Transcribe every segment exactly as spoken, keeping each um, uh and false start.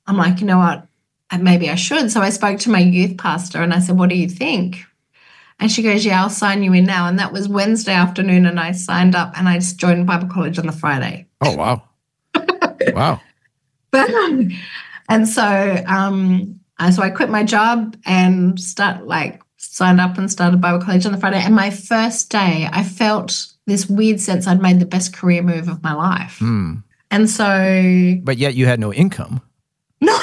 I'm like, you know what, maybe I should. So I spoke to my youth pastor and I said, what do you think? And she goes, yeah, I'll sign you in now. And that was Wednesday afternoon, and I signed up and I just joined Bible college on the Friday. Oh, wow. Wow. But, um, and so, um, I, so I quit my job and start like signed up and started Bible college on the Friday. And my first day, I felt this weird sense I'd made the best career move of my life. Mm. And so, but yet you had no income. No,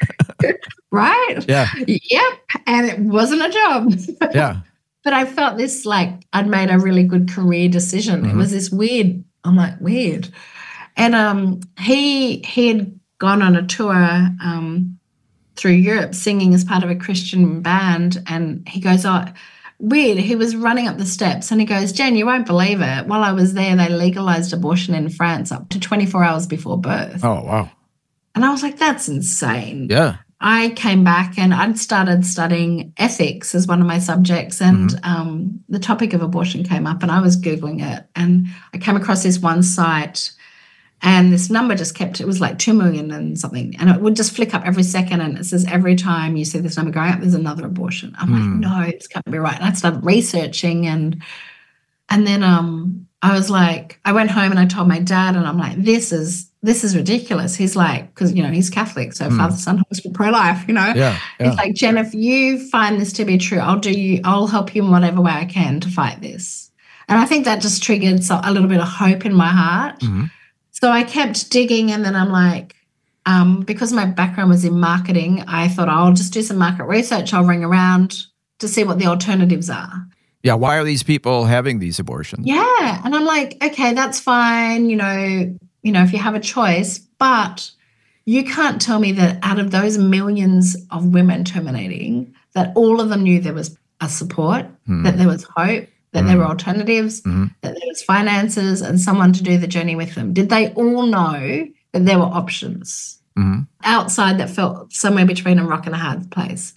right? Yeah. Yep. And it wasn't a job. Yeah. But I felt this like I'd made a really good career decision. Mm-hmm. It was this weird. I'm like weird. And um, he he had gone on a tour um, through Europe singing as part of a Christian band. And he goes, oh, weird. He was running up the steps and he goes, Jen, you won't believe it. While I was there, they legalized abortion in France up to twenty-four hours before birth. Oh, wow. And I was like, that's insane. Yeah. I came back and I'd started studying ethics as one of my subjects, and mm-hmm. um, the topic of abortion came up, and I was Googling it, and I came across this one site, and this number just kept, it was like two million and something, and it would just flick up every second, and it says every time you see this number going up, there's another abortion. I'm mm. like, no, this can't be right. And I started researching, and and then um, I was like, I went home and I told my dad, and I'm like, this is this is ridiculous. He's like, because, you know, he's Catholic, so mm. father, son, husband, pro-life, you know. Yeah, yeah. He's like, Jen, if you find this to be true, I'll do you, I'll help you in whatever way I can to fight this. And I think that just triggered so, a little bit of hope in my heart. Mm-hmm. So I kept digging, and then I'm like, um, because my background was in marketing, I thought I'll just do some market research. I'll ring around to see what the alternatives are. Yeah, why are these people having these abortions? Yeah, and I'm like, okay, that's fine, you know, you know, if you have a choice, but you can't tell me that out of those millions of women terminating, that all of them knew there was a support, mm. that there was hope, that mm. there were alternatives, mm. that there was finances and someone to do the journey with them. Did they all know that there were options mm. outside that felt somewhere between a rock and a hard place?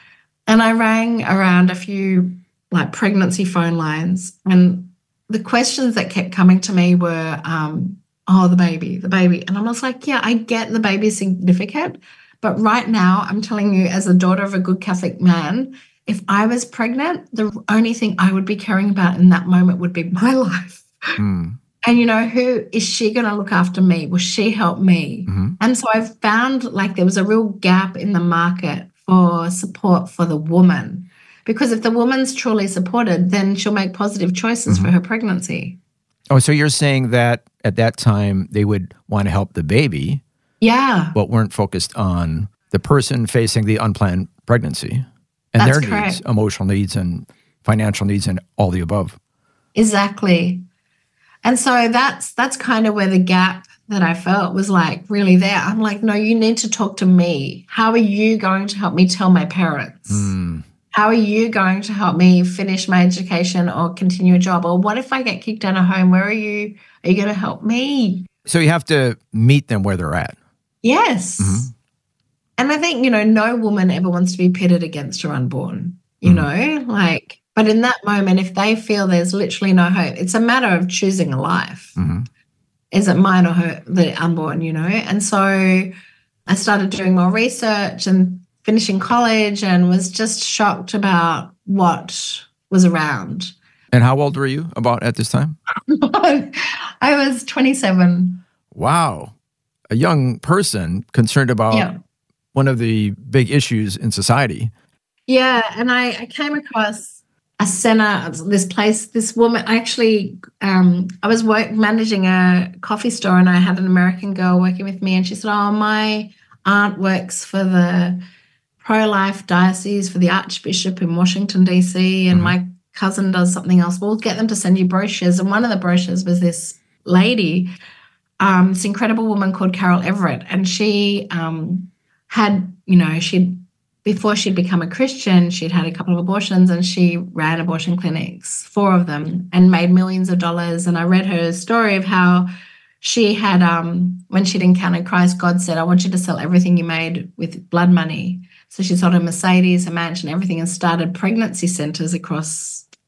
And I rang around a few like pregnancy phone lines, and the questions that kept coming to me were, um, oh, the baby, the baby. And I was like, yeah, I get the baby's significant, but right now I'm telling you, as a daughter of a good Catholic man, if I was pregnant, the only thing I would be caring about in that moment would be my life. Mm. And, you know, who is she going to look after me? Will she help me? Mm-hmm. And so I found like there was a real gap in the market for support for the woman, because if the woman's truly supported, then she'll make positive choices mm-hmm. for her pregnancy. Oh, so you're saying that at that time they would want to help the baby, yeah, but weren't focused on the person facing the unplanned pregnancy and That's their correct. needs, emotional needs and financial needs and all the above. Exactly. And so that's that's kind of where the gap that I felt was like really there. I'm like, no, you need to talk to me. How are you going to help me tell my parents? Mm. How are you going to help me finish my education or continue a job? Or what if I get kicked out of home? Where are you? Are you going to help me? So you have to meet them where they're at. Yes. Mm-hmm. And I think, you know, no woman ever wants to be pitted against her unborn, you mm-hmm. know, like, but in that moment, if they feel there's literally no hope, it's a matter of choosing a life. Mm-hmm. Is it mine or her, the unborn, you know? And so I started doing more research and finishing college, and was just shocked about what was around. And how old were you about at this time? I was twenty-seven. Wow. A young person concerned about yeah. one of the big issues in society. Yeah, and I, I came across a center, this place, this woman, actually, um, I was work, managing a coffee store, and I had an American girl working with me, and she said, oh, my aunt works for the pro-life diocese for the Archbishop in Washington, D C, and mm-hmm. my cousin does something else. We'll get them to send you brochures. And one of the brochures was this lady, um, this incredible woman called Carol Everett. And she um, had, you know, she'd, before she'd become a Christian, she'd had a couple of abortions, and she ran abortion clinics, four of them, and made millions of dollars. And I read her story of how she had, um, when she'd encountered Christ, God said, I want you to sell everything you made with blood money. So she sold a Mercedes, a mansion, everything, and started pregnancy centers across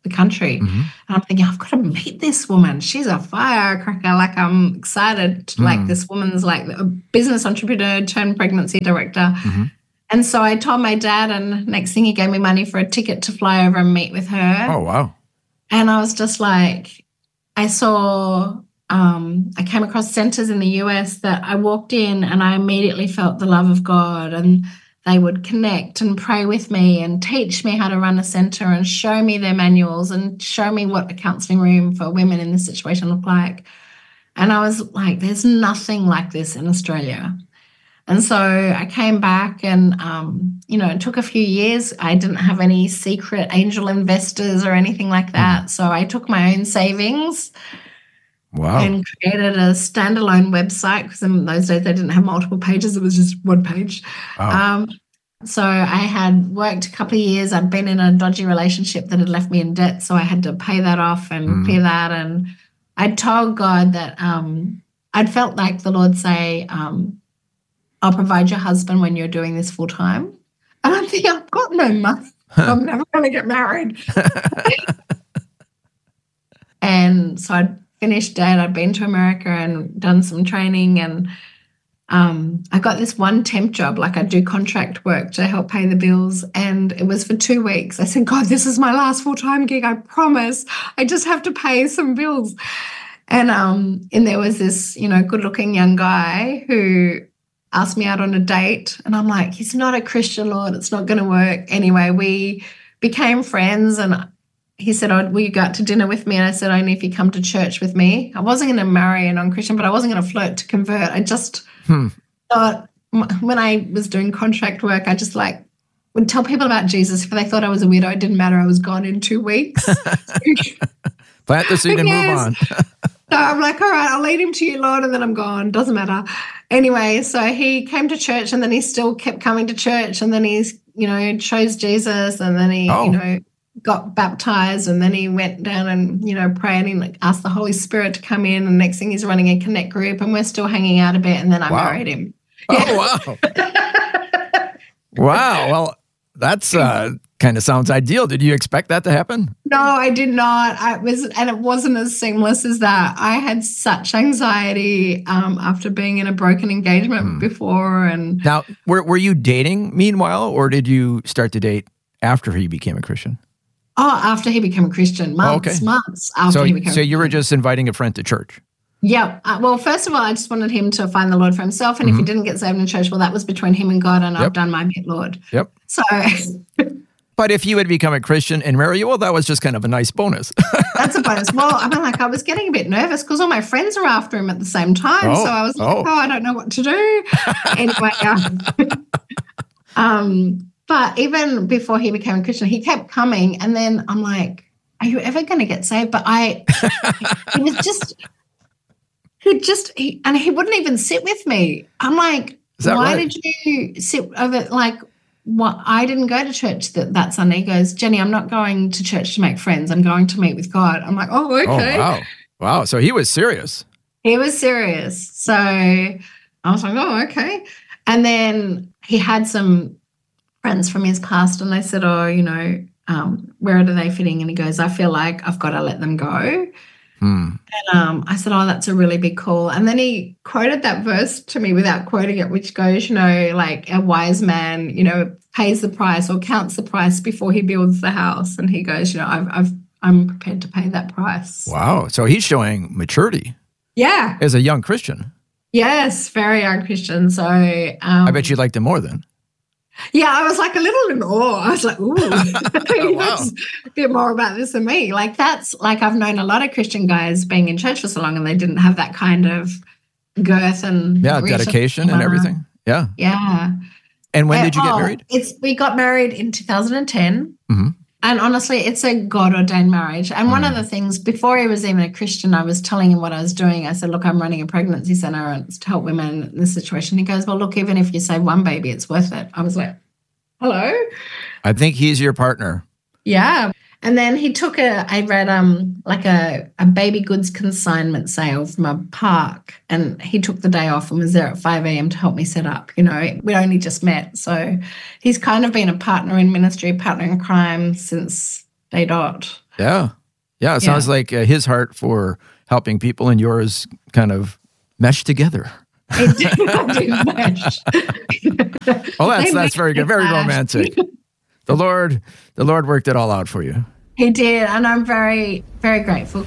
the country. Mm-hmm. And I'm thinking, I've got to meet this woman. She's a firecracker. Like, I'm excited. To, mm. Like, this woman's like a business entrepreneur turned pregnancy director. Mm-hmm. And so I told my dad, and next thing he gave me money for a ticket to fly over and meet with her. Oh, wow. And I was just like, I saw, um, I came across centers in the U S that I walked in and I immediately felt the love of God, and they would connect and pray with me and teach me how to run a center and show me their manuals and show me what a counseling room for women in this situation looked like. And I was like, there's nothing like this in Australia. And so I came back and, um, you know, it took a few years. I didn't have any secret angel investors or anything like that. So I took my own savings wow. and created a standalone website, because in those days they didn't have multiple pages. It was just one page. Wow. Um, so I had worked a couple of years. I'd been in a dodgy relationship that had left me in debt. So I had to pay that off and Mm. clear that. And I told God that um, I'd felt like the Lord say, um, I'll provide your husband when you're doing this full time. And I'm thinking, I've got no money. I'm never going to get married. And so I'd finished debt. I'd been to America and done some training. And um, I got this one temp job, like I do contract work to help pay the bills. And it was for two weeks. I said, God, this is my last full-time gig. I promise. I just have to pay some bills. And, um, and there was this, you know, good-looking young guy who asked me out on a date, and I'm like, he's not a Christian, Lord. It's not going to work. Anyway, we became friends, and he said, oh, will you go out to dinner with me? And I said, only if you come to church with me. I wasn't going to marry a non-Christian, but I wasn't going to flirt to convert. I just hmm. thought, when I was doing contract work, I just like would tell people about Jesus. If they thought I was a widow, it didn't matter. I was gone in two weeks. Plant the seed and move on. So I'm like, all right, I'll lead him to you, Lord, and then I'm gone. Doesn't matter. Anyway, so he came to church, and then he still kept coming to church, and then he's, you know, chose Jesus, and then he, oh. you know, got baptized, and then he went down and, you know, prayed and like asked the Holy Spirit to come in, and next thing he's running a connect group, and we're still hanging out a bit, and then I wow. married him. Oh, wow. Wow. Well, that's uh, kind of sounds ideal. Did you expect that to happen? No, I did not. I was, and it wasn't as seamless as that. I had such anxiety um, after being in a broken engagement mm. before. And now, were were you dating meanwhile, or did you start to date after he became a Christian? Oh, after he became a Christian, months, oh, okay. months after so, he became. So a you were just inviting a friend to church. Yeah. Uh, well, first of all, I just wanted him to find the Lord for himself. And mm-hmm. if he didn't get saved in church, well, that was between him and God, and yep. I've done my bit, Lord. Yep. So. But if you had become a Christian and marry you, well, that was just kind of a nice bonus. That's a bonus. Well, I mean, like, I was getting a bit nervous because all my friends are after him at the same time. Oh, so I was like, oh. oh, I don't know what to do. Anyway. Um, um, but even before he became a Christian, he kept coming. And then I'm like, are you ever going to get saved? But I, he was just... He just, he, and he wouldn't even sit with me. I'm like, why right? did you sit over, like, what? I didn't go to church that, that Sunday. He goes, Jenny, I'm not going to church to make friends. I'm going to meet with God. I'm like, oh, okay. Oh, wow. Wow. So he was serious. He was serious. So I was like, oh, okay. And then he had some friends from his past, and they said, oh, you know, um, where are they fitting? And he goes, I feel like I've got to let them go. Hmm. And um, I said, oh, that's a really big call. And then he quoted that verse to me without quoting it, which goes, you know, like a wise man, you know, pays the price or counts the price before he builds the house. And he goes, you know, I've, I've, I'm prepared to pay that price. Wow. So he's showing maturity. Yeah. As a young Christian. Yes, very young Christian. So um, I bet you liked him more then. Yeah, I was like a little in awe. I was like, ooh, oh, wow. a bit more about this than me. Like that's like I've known a lot of Christian guys being in church for so long, and they didn't have that kind of girth and yeah, dedication and everything. Yeah, yeah. And when and, did you get oh, married? It's we got married in two thousand ten. Mm-hmm. And honestly, it's a God-ordained marriage. And mm. one of the things, before he was even a Christian, I was telling him what I was doing. I said, look, I'm running a pregnancy center and it's to help women in this situation. He goes, well, look, even if you save one baby, it's worth it. I was like, hello? I think he's your partner. Yeah. And then he took a, I read um like a, a baby goods consignment sale from a park, and he took the day off and was there at five a.m. to help me set up. You know, we only just met. So he's kind of been a partner in ministry, partner in crime since day dot. Yeah. Yeah. It sounds yeah. like uh, his heart for helping people and yours kind of mesh together. It did, it did mesh. Well, that's that's very good. Very romantic. The Lord, the Lord worked it all out for you. He did, and I'm very, very grateful.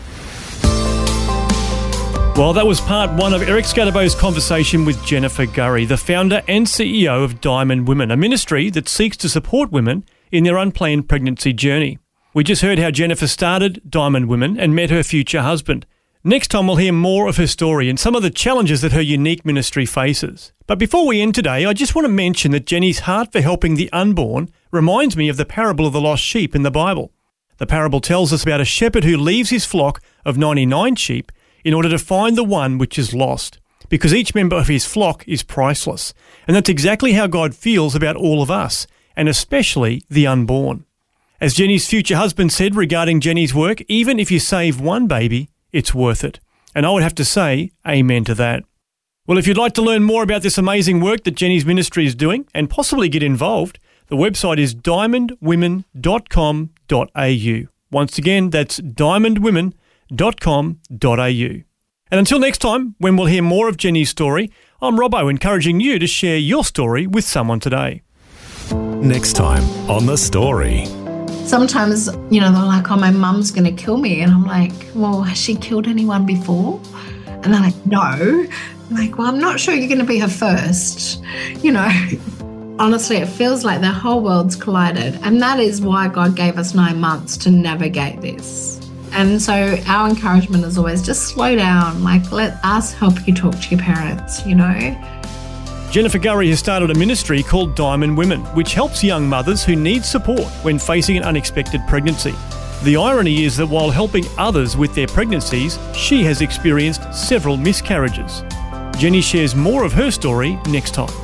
Well, that was part one of Eric Scatterbo's conversation with Jennifer Gurry, the founder and C E O of Diamond Women, a ministry that seeks to support women in their unplanned pregnancy journey. We just heard how Jennifer started Diamond Women and met her future husband. Next time we'll hear more of her story and some of the challenges that her unique ministry faces. But before we end today, I just want to mention that Jenny's heart for helping the unborn reminds me of the parable of the lost sheep in the Bible. The parable tells us about a shepherd who leaves his flock of ninety-nine sheep in order to find the one which is lost, because each member of his flock is priceless. And that's exactly how God feels about all of us, and especially the unborn. As Jenny's future husband said regarding Jenny's work, even if you save one baby, it's worth it. And I would have to say, amen to that. Well, if you'd like to learn more about this amazing work that Jenny's ministry is doing and possibly get involved, the website is diamond women dot com dot a u. Once again, that's diamond women dot com dot a u. And until next time, when we'll hear more of Jenny's story, I'm Robbo, encouraging you to share your story with someone today. Next time on The Story. Sometimes, you know, they're like, oh, my mum's going to kill me. And I'm like, well, has she killed anyone before? And they're like, no. I'm like, well, I'm not sure you're going to be her first. You know, honestly, it feels like the whole world's collided. And that is why God gave us nine months to navigate this. And so our encouragement is always just slow down. Like, let us help you talk to your parents, you know. Jennifer Gurry has started a ministry called Diamond Women, which helps young mothers who need support when facing an unexpected pregnancy. The irony is that while helping others with their pregnancies, she has experienced several miscarriages. Jenny shares more of her story next time.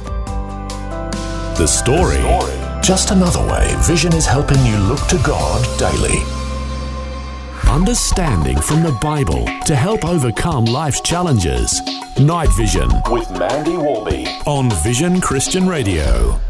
The Story. Just another way Vision is helping you look to God daily. Understanding from the Bible to help overcome life's challenges. Night Vision with Mandy Warby on Vision Christian Radio.